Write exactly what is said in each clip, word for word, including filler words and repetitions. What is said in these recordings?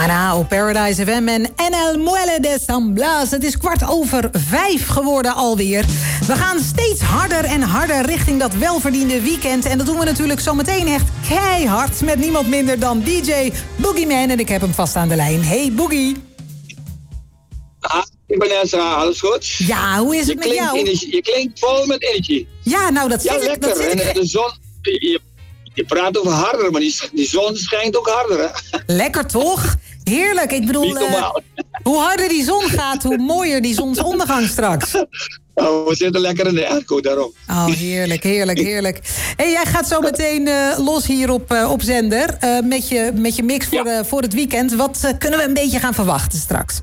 Mana op Paradise F M en En el Muelle de San Blas. Het is kwart over vijf geworden alweer. We gaan steeds harder en harder richting dat welverdiende weekend. En dat doen we natuurlijk zometeen echt keihard met niemand minder dan D J Boogieman. En ik heb hem vast aan de lijn. Hey Boogie. Ah, ik ben Ezra, alles goed? Ja, hoe is het je met jou? Energie, je klinkt vol met energie. Ja, nou dat ja, zit lekker. Dat zit en ik... de zon, je, je praat over harder, maar die, die zon schijnt ook harder, hè? Lekker toch? Heerlijk. Ik bedoel, Niet normaal. Uh, hoe harder die zon gaat, hoe mooier die zonsondergang straks. Oh, we zitten lekker in de airco, daarom. Oh, heerlijk, heerlijk, heerlijk. Hey, jij gaat zo meteen uh, los hier op, uh, op zender uh, met, je, met je mix voor, ja. uh, voor het weekend. Wat uh, kunnen we een beetje gaan verwachten straks?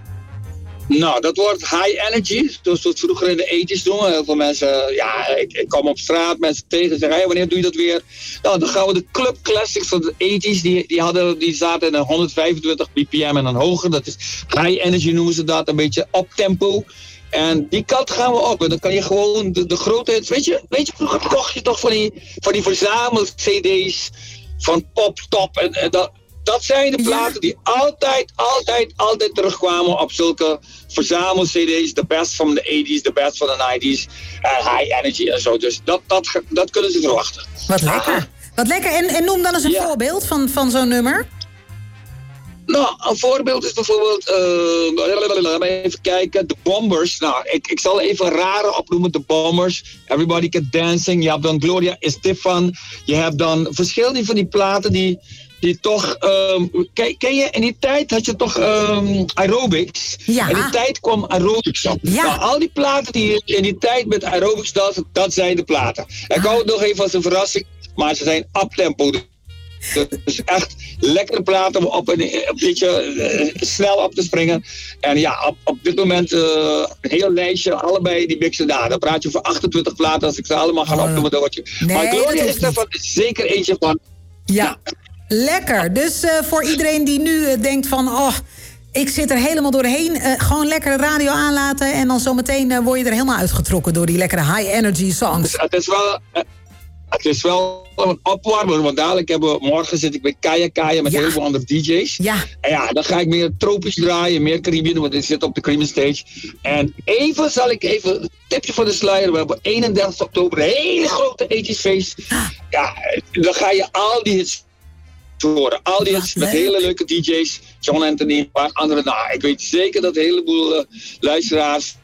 Nou, dat wordt high energy. Zoals we het vroeger in de ethisch doen. Heel veel mensen, ja, ik, ik kom op straat, mensen tegen zeggen, hey, wanneer doe je dat weer? Nou, dan gaan we de club classics van de ethisch. Die, die, hadden, die zaten in een honderdvijfentwintig b p m en dan hoger. Dat is high energy noemen ze dat, een beetje op tempo. En die kant gaan we op. En dan kan je gewoon de, de grote hits. Weet je, weet je, vroeger kocht je toch van die, van die verzamel-C D's van Pop, Top en, en dat. Dat zijn de platen ja. die altijd, altijd, altijd terugkwamen op zulke verzamel-C D's. De best van de tachtiger, de best van de negentiger. Uh, high energy en zo. Dus dat, dat, dat kunnen ze verwachten. Wat lekker. Aha. Wat lekker. En, en noem dan eens een ja. voorbeeld van, van zo'n nummer. Nou, een voorbeeld is bijvoorbeeld, uh, even kijken, de Bombers. Nou, ik, ik zal even rare opnoemen, de Bombers. Everybody Can Dancing. Je hebt dan Gloria Estefan. Je hebt dan verschillende van die platen die... Die toch, um, ken, ken je, in die tijd had je toch um, aerobics. Ja. In die tijd kwam aerobics op. Ja. Nou, al die platen die in die tijd met aerobics dansen, dat zijn de platen. Ik hou het nog even als een verrassing, maar ze zijn uptempo. Dus echt lekkere platen om op een, een beetje uh, snel op te springen. En ja, op, op dit moment uh, een heel lijstje, allebei die mixen daar. Dan praat je over achtentwintig platen, als ik ze allemaal ga opnoemen, dan word je. Nee, maar Gloria is daarvan zeker eentje van. Ja. ja. Lekker. Dus uh, voor iedereen die nu uh, denkt van... oh, ik zit er helemaal doorheen. Uh, gewoon lekker de radio aanlaten. En dan zometeen uh, word je er helemaal uitgetrokken... door die lekkere high energy songs. Het is wel, uh, het is wel een opwarmer. Want dadelijk hebben we, morgen zit ik bij Kaya Kaya... met ja. heel veel andere D J's. Ja. En ja, dan ga ik meer tropisch draaien. Meer Caribbean, want ik zit op de Caribbean stage. En even zal ik even... een tipje van de sluier. We hebben eenendertig oktober... een hele grote ethisch feest. Ah. Ja, dan ga je al die hits... horen. Al die hits met hele leuke D J's, John Anthony, een paar andere. Nou, ik weet zeker dat een heleboel uh, luisteraars.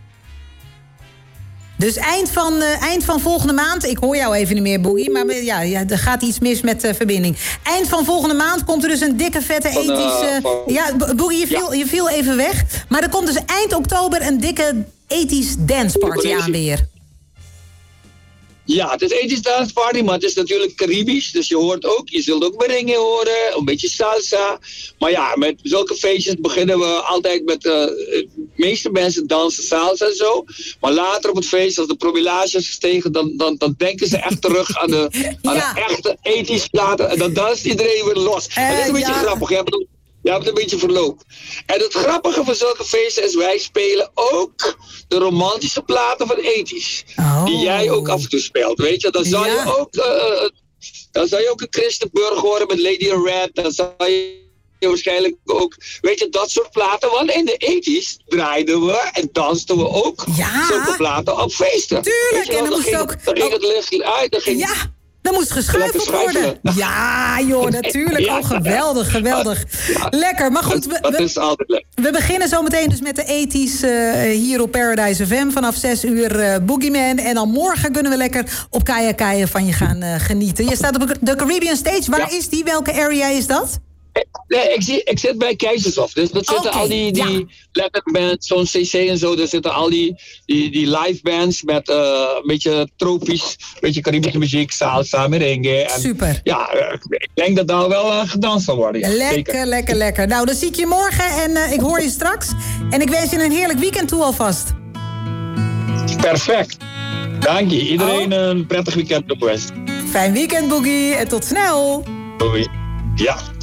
Dus eind van, uh, eind van volgende maand, ik hoor jou even niet meer, Boogie, maar ja, ja, er gaat iets mis met de uh, verbinding. Eind van volgende maand komt er dus een dikke, vette ethische... Uh, uh, ja, Boogie, je viel, ja. je viel even weg. Maar er komt dus eind oktober een dikke ethisch danceparty aan weer. Ja, het is ethisch dance party, maar het is natuurlijk Caribisch. Dus je hoort ook, je zult ook merengue horen, een beetje salsa. Maar ja, met zulke feestjes beginnen we altijd met... Uh, de meeste mensen dansen salsa en zo. Maar later op het feest, als de promillage is gestegen... dan, dan, dan denken ze echt terug aan de, aan ja. de echte ethische platen. En dan danst iedereen weer los. Uh, en dat is een beetje ja. grappig. Je hebt, je hebt een beetje verloop. En het grappige van zulke feesten is... wij spelen ook de romantische platen van ethisch. Oh. Die jij ook af en toe speelt, weet je. Dan zou ja. je ook... Uh, dan zou je ook een Christenburg horen met Lady in Red. Dan zou je waarschijnlijk ook... Weet je, dat soort platen. Want in de ethisch draaiden we en dansten we ook... Ja. zulke platen op feesten. Tuurlijk, je, en dan, dan moest ook... Dan ging het licht uit, dan ging... Ja. Dan moest geschuifeld worden. Ja, joh, natuurlijk. Oh, geweldig, geweldig. Ja. Lekker, maar goed. We, dat is altijd lekker. We beginnen zometeen dus met de ethisch uh, hier op Paradise F M vanaf zes uur uh, Boogieman. En dan morgen kunnen we lekker op Kaya Kaya van je gaan uh, genieten. Je staat op de Caribbean Stage. Waar ja. is die? Welke area is dat? Nee, ik, zie, ik zit bij Keizershof. Dus dat zitten okay, al die, die ja. lekker bands, zo'n C C en zo. Daar zitten al die, die, die live bands met uh, een beetje tropisch, een beetje Caribische muziek, salsa, merengue. En, super. Ja, ik denk dat daar wel uh, gedanst zal worden. Ja, lekker, zeker. lekker, lekker. Nou, dan zie ik je morgen en uh, ik hoor je straks. En ik wens je een heerlijk weekend toe alvast. Perfect. Dank je. Iedereen oh. een prettig weekend op West. Fijn weekend, Boogie. En tot snel. Doei. Ja.